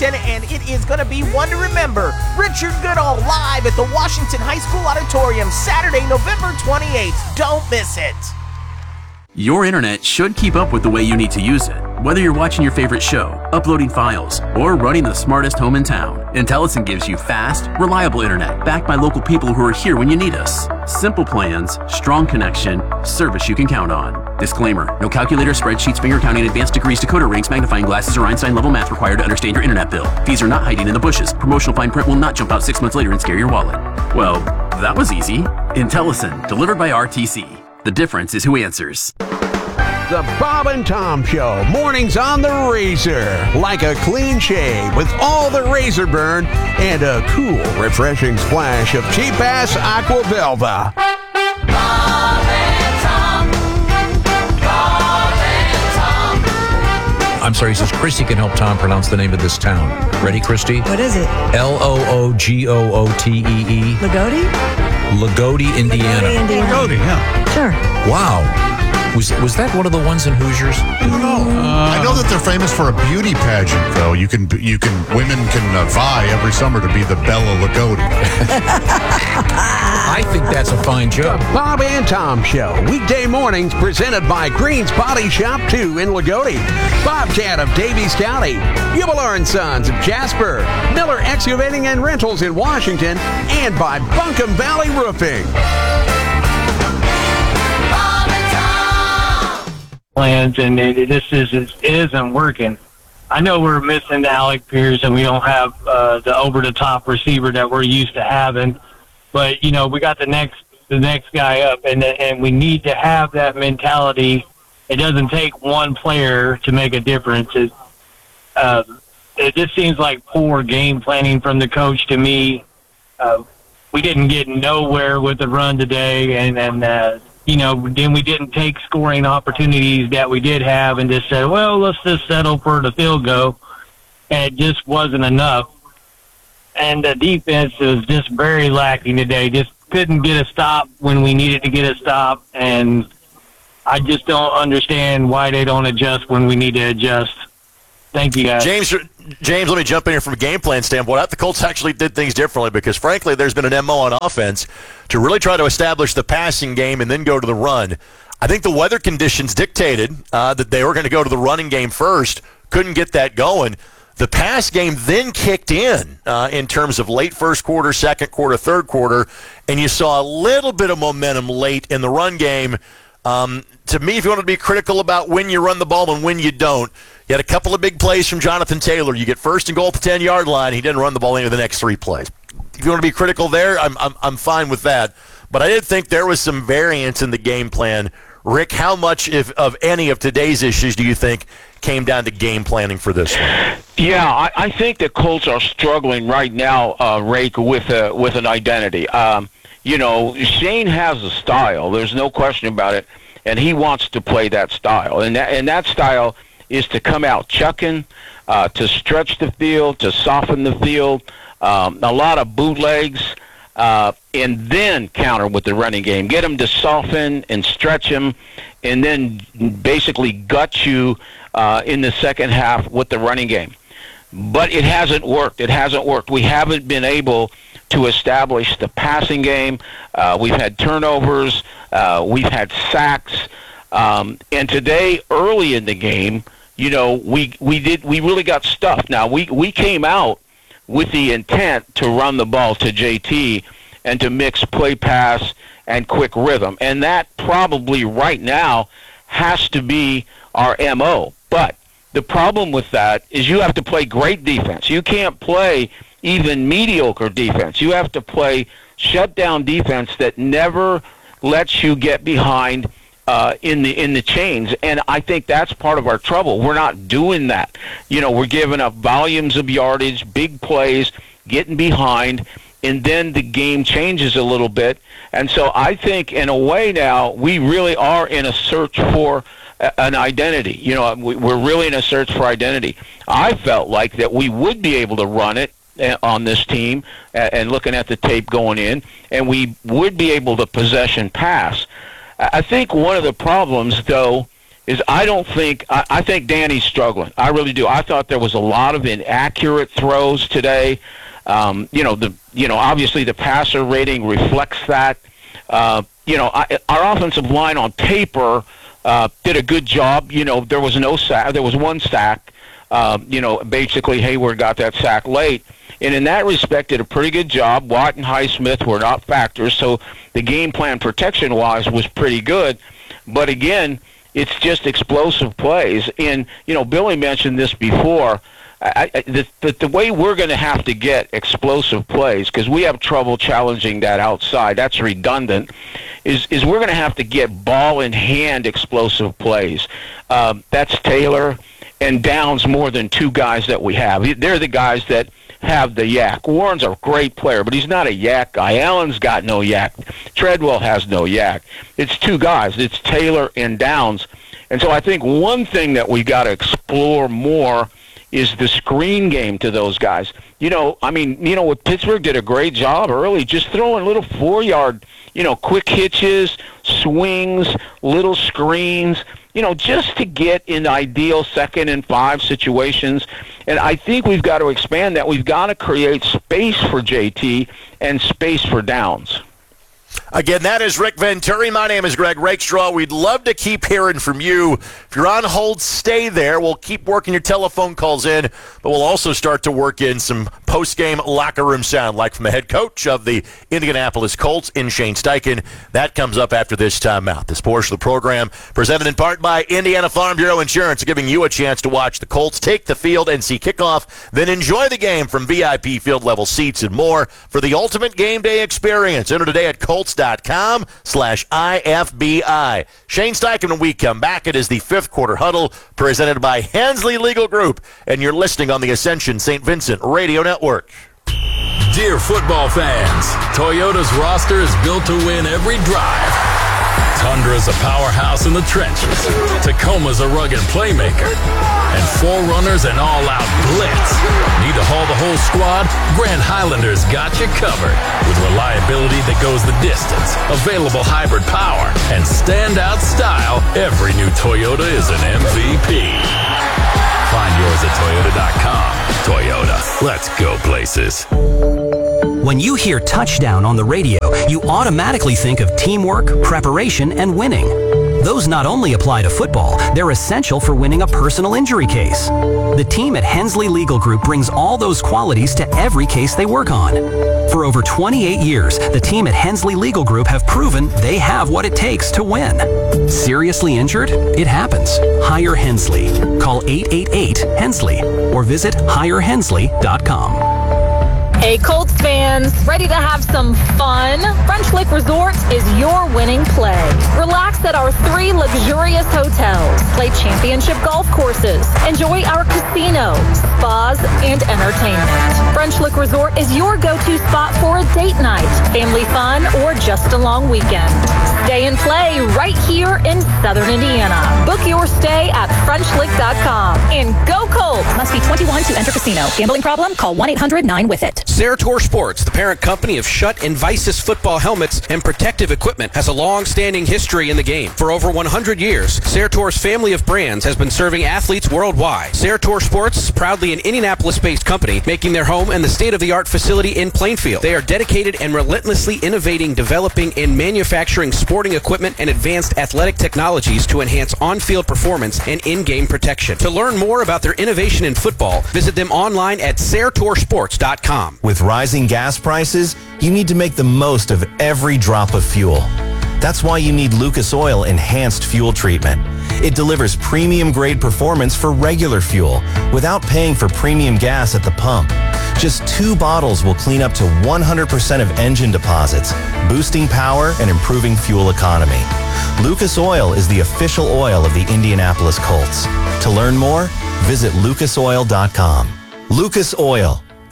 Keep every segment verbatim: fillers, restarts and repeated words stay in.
Washington, and it is going to be one to remember. Richard Goodall live at the Washington High School Auditorium, Saturday, November twenty-eighth. Don't miss it. Your internet should keep up with the way you need to use it. Whether you're watching your favorite show, uploading files, or running the smartest home in town, Intellicent gives you fast, reliable internet backed by local people who are here when you need us. Simple plans, strong connection, service you can count on. Disclaimer: no calculator, spreadsheets, finger counting, advanced degrees, decoder rings, magnifying glasses, or Einstein-level math required to understand your internet bill. Fees are not hiding in the bushes. Promotional fine print will not jump out six months later and scare your wallet. Well, that was easy. Intellicent, delivered by R T C. The difference is who answers. The Bob and Tom Show, mornings on the Razor. Like a clean shave with all the razor burn and a cool, refreshing splash of cheap ass Aqua Velva. Bob and Tom. Bob and Tom. I'm sorry, he says Christy can help Tom pronounce the name of this town. Ready, Christy? What is it? L O O G O O T E E. Lagodi? Lagodi, Indiana. Lagodi, Indiana. Lagodi, yeah. Sure. Wow. Was was that one of the ones in Hoosiers? I don't know. Uh, I know that they're famous for a beauty pageant, though. You can, you can, women can uh, vie every summer to be the Bella Lagodi. I think that's a fine joke. The Bob and Tom Show, weekday mornings presented by Green's Body Shop two in Lagodi, Bobcat of Davies County, Ubler and Sons of Jasper, Miller Excavating and Rentals in Washington, and by Buncombe Valley Roofing. Plans, and it, it just is, it isn't working. I know we're missing Alec Pierce, and we don't have uh, the over-the-top receiver that we're used to having. But you know, we got the next the next guy up, and and we need to have that mentality. It doesn't take one player to make a difference. It uh, it just seems like poor game planning from the coach to me. Uh, we didn't get nowhere with the run today, and and. Uh, You know, then we didn't take scoring opportunities that we did have and just said, well, let's just settle for the field goal. And it just wasn't enough. And the defense was just very lacking today. Just couldn't get a stop when we needed to get a stop. And I just don't understand why they don't adjust when we need to adjust. Thank you, guys. James, James, let me jump in here from a game plan standpoint. I thought the Colts actually did things differently because, frankly, there's been an M O on offense to really try to establish the passing game and then go to the run. I think the weather conditions dictated uh, that they were going to go to the running game first, couldn't get that going. The pass game then kicked in uh, in terms of late first quarter, second quarter, third quarter, and you saw a little bit of momentum late in the run game. Um, to me, if you want to be critical about when you run the ball and when you don't, you had a couple of big plays from Jonathan Taylor. You get first and goal at the ten-yard line. He didn't run the ball any of the next three plays. If you want to be critical there, I'm, I'm I'm fine with that. But I did think there was some variance in the game plan. Rick, how much, if of any, of today's issues do you think came down to game planning for this one? Yeah, I, I think the Colts are struggling right now, uh, Rake, with a, with an identity. Um, you know, Shane has a style. There's no question about it, and he wants to play that style. And that, and that style is to come out chucking, uh, to stretch the field, to soften the field, um, a lot of bootlegs, uh, and then counter with the running game. Get them to soften and stretch them, and then basically gut you uh, in the second half with the running game. But it hasn't worked. It hasn't worked. We haven't been able to establish the passing game. Uh, we've had turnovers. Uh, we've had sacks. Um, and today, early in the game, you know, we we did we really got stuffed. Now we we came out with the intent to run the ball to J T and to mix play pass and quick rhythm, and that probably right now has to be our M O. But the problem with that is you have to play great defense. You can't play even mediocre defense. You have to play shutdown defense that never lets you get behind Uh, in the in the chains, and I think that's part of our trouble. We're not doing that. You know, we're giving up volumes of yardage, big plays, getting behind, and then the game changes a little bit. And so I think, in a way now, we really are in a search for a, an identity. You know, we, we're really in a search for identity. I felt like that we would be able to run it on this team, and looking at the tape going in, and we would be able to possession pass. I think one of the problems, though, is I don't think I, I think Danny's struggling. I really do. I thought there was a lot of inaccurate throws today. Um, you know, the you know obviously the passer rating reflects that. Uh, you know, I, our offensive line on paper uh, did a good job. You know, there was no sack. There was one sack. Uh, you know, basically Hayward got that sack late. And in that respect, did a pretty good job. Watt and Highsmith were not factors, so the game plan protection-wise was pretty good. But again, it's just explosive plays. And, you know, Billy mentioned this before. I, I, the, the, the way we're going to have to get explosive plays, because we have trouble challenging that outside, that's redundant, is, is we're going to have to get ball-in-hand explosive plays. Um, that's Taylor and Downs more than two guys that we have. They're the guys that have the yak. Warren's a great player, but he's not a yak guy. Allen's got no yak. Treadwell has no yak. It's two guys. It's Taylor and Downs. And so I think one thing that we got to explore more is the screen game to those guys. You know, I mean, you know, Pittsburgh did a great job early just throwing little four-yard, you know, quick hitches, swings, little screens, you know, just to get in ideal second and five situations. And I think we've got to expand that. We've got to create space for J T and space for Downs. Again, that is Rick Venturi. My name is Greg Rakestraw. We'd love to keep hearing from you. If you're on hold, stay there. We'll keep working your telephone calls in, but we'll also start to work in some post-game locker room sound, like from the head coach of the Indianapolis Colts in Shane Steichen. That comes up after this timeout. This portion of the program presented in part by Indiana Farm Bureau Insurance, giving you a chance to watch the Colts take the field and see kickoff, then enjoy the game from V I P field-level seats and more for the ultimate game day experience. Enter today at Colts.com slash IFBI. Shane Steichen, when we come back, it is the fifth quarter huddle presented by Hensley Legal Group, and you're listening on the Ascension Saint Vincent Radio Network. Dear football fans, Toyota's roster is built to win every drive. Tundra's a powerhouse in the trenches. Tacoma's a rugged playmaker. And four runners an all-out blitz. Need to haul the whole squad? Grand Highlander's got you covered. With reliability that goes the distance, available hybrid power, and standout style, every new Toyota is an M V P. Find yours at Toyota dot com. Toyota, let's go places. When you hear touchdown on the radio, you automatically think of teamwork, preparation, and winning. Those not only apply to football, they're essential for winning a personal injury case. The team at Hensley Legal Group brings all those qualities to every case they work on. For over twenty-eight years, the team at Hensley Legal Group have proven they have what it takes to win. Seriously injured? It happens. Hire Hensley. Call eight eight eight Hensley or visit hire hensley dot com. Hey Colts fans, ready to have some fun? French Lick Resort is your winning play. Relax at our three luxurious hotels, play championship golf courses, enjoy our casinos, spas, and entertainment. French Lick Resort is your go-to spot for a date night, family fun, or just a long weekend. Stay and play right here in Southern Indiana. Book your stay at french lick dot com. And go Colts! Must be twenty-one to enter casino. Gambling problem? Call one eight hundred nine with it. Cerator Sports, the parent company of Schutt and Vices football helmets and protective equipment, has a long-standing history in the game. For over one hundred years, Cerator's family of brands has been serving athletes worldwide. Cerator Sports is proudly an Indianapolis-based company, making their home in the state-of-the-art facility in Plainfield. They are dedicated and relentlessly innovating, developing, and manufacturing sporting equipment and advanced athletic technologies to enhance on-field performance and in-game protection. To learn more about their innovation in football, visit them online at cerator sports dot com. With rising gas prices, you need to make the most of every drop of fuel. That's why you need Lucas Oil Enhanced Fuel Treatment. It delivers premium-grade performance for regular fuel without paying for premium gas at the pump. Just two bottles will clean up to one hundred percent of engine deposits, boosting power and improving fuel economy. Lucas Oil is the official oil of the Indianapolis Colts. To learn more, visit lucas oil dot com. Lucas Oil.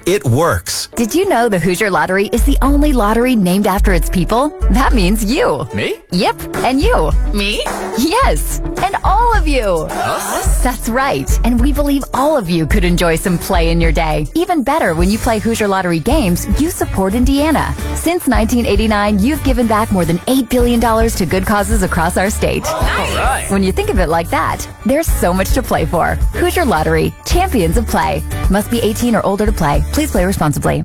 It works. Did you know the Hoosier Lottery is the only lottery named after its people? That means you. Me? Yep, and you. Me? Yes, and all of you. Us? That's right, and we believe all of you could enjoy some play in your day. Even better, when you play Hoosier Lottery games, you support Indiana. Since nineteen eighty-nine, you've given back more than eight billion dollars to good causes across our state. All right. When you think of it like that, there's so much to play for. Hoosier Lottery, champions of play. Must be eighteen or older to play. Please play responsibly.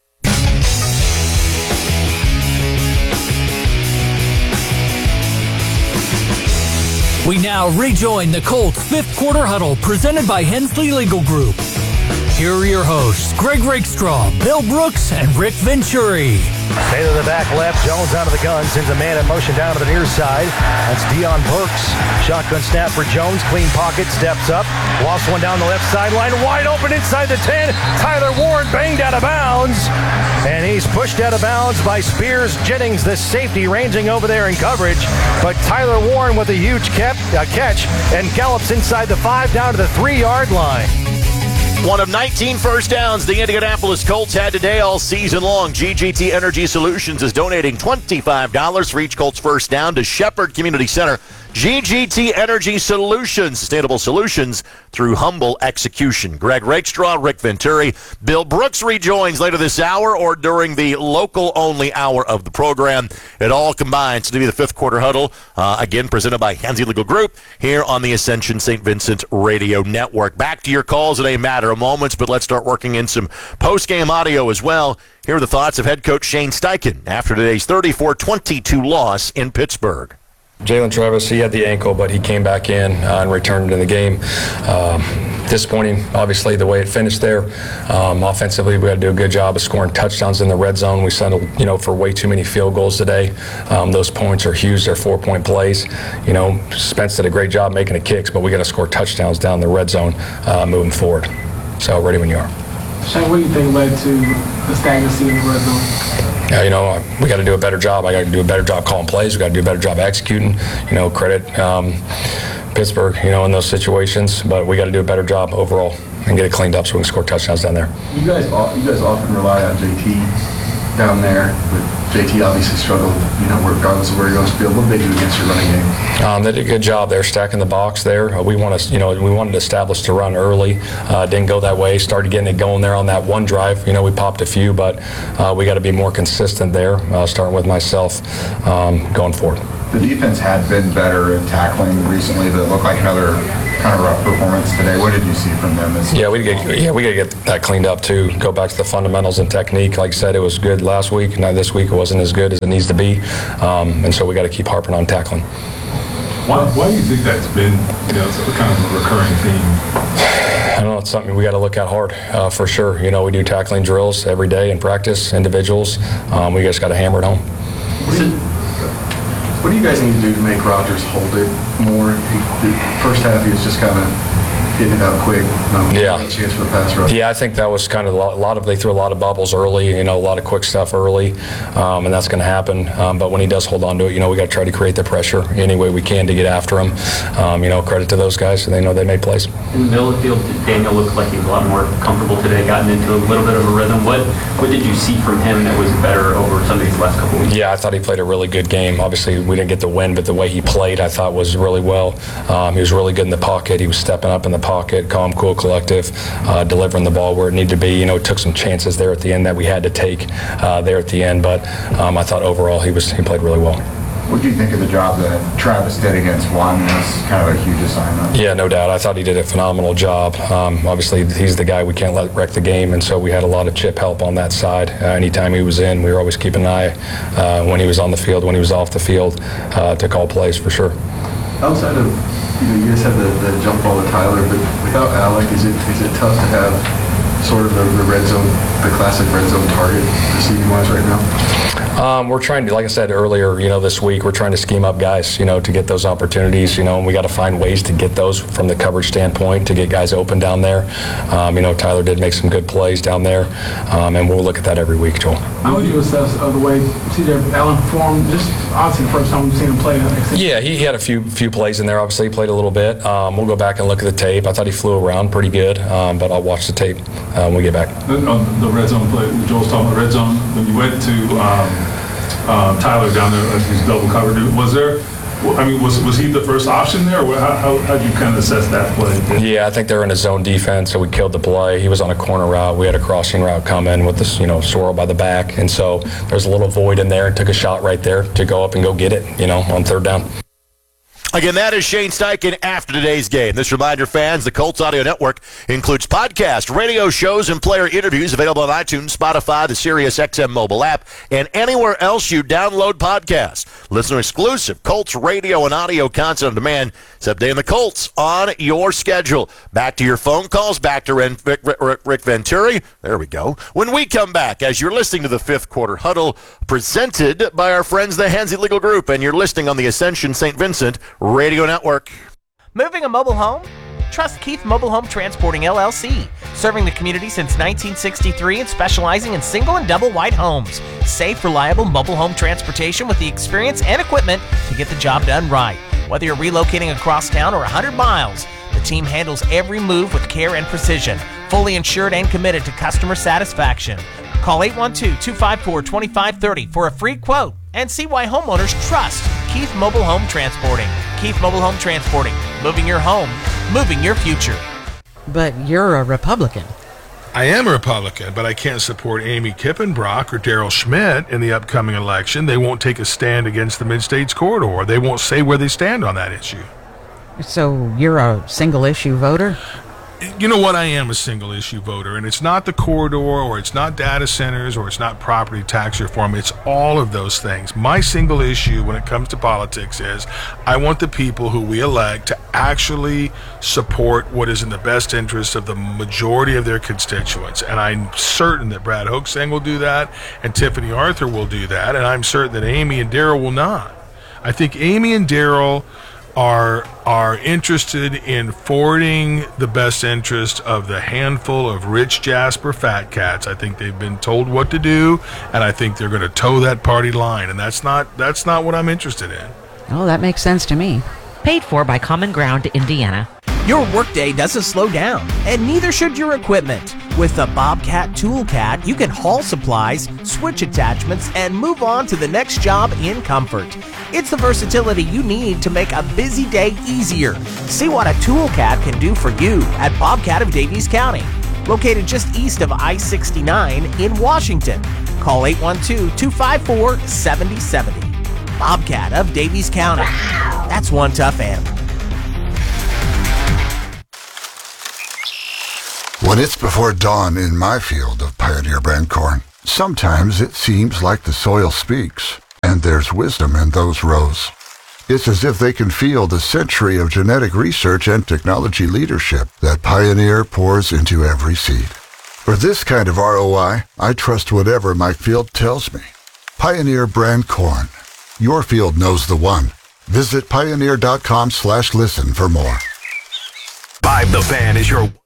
We now rejoin the Colts fifth quarter huddle presented by Hensley Legal Group. Here are your hosts, Greg Rakestraw, Bill Brooks, and Rick Venturi. Stay to the back left. Jones out of the gun. Sends a man in motion down to the near side. That's Deion Burks. Shotgun snap for Jones. Clean pocket. Steps up. Lost one down the left sideline. Wide open inside the ten. Tyler Warren banged out of bounds. And he's pushed out of bounds by Spears Jennings, the safety ranging over there in coverage. But Tyler Warren with a huge cap, uh, catch and gallops inside the five down to the three-yard line. One of nineteen first downs the Indianapolis Colts had today all season long. G G T Energy Solutions is donating twenty-five dollars for each Colts first down to Shepherd Community Center. G G T Energy Solutions, sustainable solutions through humble execution. Greg Rakestraw, Rick Venturi, Bill Brooks rejoins later this hour or during the local-only hour of the program. It all combines to be the fifth quarter huddle, uh, again presented by Hensley Legal Group here on the Ascension Saint Vincent Radio Network. Back to your calls in a matter of moments, but let's start working in some post-game audio as well. Here are the thoughts of head coach Shane Steichen after today's thirty-four twenty-two loss in Pittsburgh. Jalen Travis, he had the ankle, but he came back in uh, and returned in the game. Um, disappointing, obviously, the way it finished there. Um, offensively, we had to do a good job of scoring touchdowns in the red zone. We settled, you know, for way too many field goals today. Um, those points are huge. They're four-point plays. You know, Spence did a great job making the kicks, but we got to score touchdowns down the red zone uh, moving forward. So, ready when you are. Shane, what do you think led to the stagnancy in the red zone? Yeah, you know, we got to do a better job. I got to do a better job calling plays. We got to do a better job executing. You know, credit um, Pittsburgh, you know, in those situations. But we got to do a better job overall and get it cleaned up so we can score touchdowns down there. You guys, you guys often rely on J T down there, but J T obviously struggled, you know, regardless of where he goes to field. What did they do against your running game? Um, they did a good job there, stacking the box there. Uh, we want to, you know, we wanted to establish to run early. Uh, didn't go that way. Started getting it going there on that one drive. You know, we popped a few, but uh, we got to be more consistent there. Uh, starting with myself, um, going forward. The defense had been better at tackling recently. That looked like another kind of rough performance today. What did you see from them? This yeah, we get yeah we got to get that cleaned up too. Go back to the fundamentals and technique. Like I said, it was good last week. Now this week it wasn't as good as it needs to be, um, and so we got to keep harping on tackling. Why, why do you think that's been, you know, sort of kind of a recurring theme? I don't know. It's something we got to look at hard uh, for sure. You know, we do tackling drills every day in practice, individuals. Um, we just got to hammer it home. What do you guys need to do to make Rodgers hold it more? He, the first half, he was just kind of getting it out quick. No, yeah. No chance for the pass rush. Yeah, I think that was kind of a lot, a lot of, they threw a lot of bubbles early, you know, a lot of quick stuff early, um, and that's going to happen. Um, but when he does hold on to it, you know, we got to try to create the pressure any way we can to get after him. Um, you know, credit to those guys. They know they made plays. In the middle of the field, Daniel looked like he was a lot more comfortable today, gotten into a little bit of a rhythm. What what did you see from him that was better over some of these last couple weeks? Yeah, I thought he played a really good game. Obviously, we didn't get the win, but the way he played, I thought was really well. Um, he was really good in the pocket. He was stepping up in the pocket, calm, cool, collective, uh, delivering the ball where it needed to be. You know, took some chances there at the end that we had to take uh, there at the end, but um, I thought overall he was he played really well. What do you think of the job that Travis did against Wyman? That's kind of a huge assignment. Yeah, no doubt. I thought he did a phenomenal job. Um, obviously, he's the guy we can't let wreck the game, and so we had a lot of chip help on that side. Uh, anytime he was in, we were always keeping an eye uh, when he was on the field, when he was off the field, uh, to call plays for sure. Outside of, you know, you guys have the, the jump ball with Tyler, but without Alec, is it is it tough to have sort of the, the red zone, the classic red zone target receiving wise right now? Um, we're trying to, like I said earlier, you know, this week, we're trying to scheme up guys, you know, to get those opportunities, you know, and we got to find ways to get those from the coverage standpoint to get guys open down there. Um, you know, Tyler did make some good plays down there, um, and we'll look at that every week, Joel. How would you assess uh, the way C J Allen performed? Just obviously the first time we've seen him play. Yeah, he, he had a few few plays in there. Obviously, he played a little bit. Um, we'll go back and look at the tape. I thought he flew around pretty good, um, but I'll watch the tape uh, when we get back. On the red zone play, Joel's talking about red zone. When you went to um, um, Tyler down there as he's double covered, was there? I mean, was was he the first option there, or how how how do you kind of assess that play? Yeah, I think they were in a zone defense, so we killed the play. He was on a corner route. We had a crossing route coming with this, you know, swirl by the back, and so there's a little void in there, and took a shot right there to go up and go get it, you know, on third down. Again, that is Shane Steichen after today's game. This reminder, fans, the Colts Audio Network includes podcasts, radio shows, and player interviews available on iTunes, Spotify, the Sirius X M mobile app, and anywhere else you download podcasts. Listener exclusive Colts radio and audio content on demand. It's updating the Colts on your schedule. Back to your phone calls, back to Rick, Rick, Rick Venturi. There we go. When we come back, as you're listening to the Fifth Quarter Huddle, presented by our friends, the Hensley Legal Group, and you're listening on the Ascension Saint Vincent Radio Network. Moving a mobile home? Trust Keith Mobile Home Transporting, L L C. Serving the community since nineteen sixty-three and specializing in single and double wide homes. Safe, reliable mobile home transportation with the experience and equipment to get the job done right. Whether you're relocating across town or one hundred miles, the team handles every move with care and precision. Fully insured and committed to customer satisfaction. Call eight one two, two five four, two five three zero for a free quote and see why homeowners trust Keith Mobile Home Transporting. Keith Mobile Home Transporting. Moving your home, moving your future. But you're a Republican. I am a Republican, but I can't support Amy Kippenbrock or Daryl Schmidt in the upcoming election. They won't take a stand against the Mid-States Corridor. They won't say where they stand on that issue. So you're a single-issue voter? You know what? I am a single-issue voter, and it's not the corridor, or it's not data centers, or it's not property tax reform. It's all of those things. My single issue when it comes to politics is I want the people who we elect to actually support what is in the best interest of the majority of their constituents, and I'm certain that Brad Hoeksang will do that, and Tiffany Arthur will do that, and I'm certain that Amy and Daryl will not. I think Amy and Daryl are are interested in forwarding the best interest of the handful of rich Jasper fat cats. I think they've been told what to do, and I think they're going to toe that party line, and that's not that's not what I'm interested in. Oh, that makes sense to me. Paid for by Common Ground Indiana. Your workday doesn't slow down, and neither should your equipment. With the Bobcat Toolcat, you can haul supplies, switch attachments, and move on to the next job in comfort. It's the versatility you need to make a busy day easier. See what a Toolcat can do for you at Bobcat of Davies County, located just east of I sixty-nine in Washington. Call eight one two, two five four, seven zero seven zero. Bobcat of Davies County. That's one tough animal. When it's before dawn in my field of Pioneer brand corn, sometimes it seems like the soil speaks, and there's wisdom in those rows. It's as if they can feel the century of genetic research and technology leadership that Pioneer pours into every seed. For this kind of R O I, I trust whatever my field tells me. Pioneer brand corn. Your field knows the one. Visit pioneer dot com slash listen for more. Vibe the Fan is your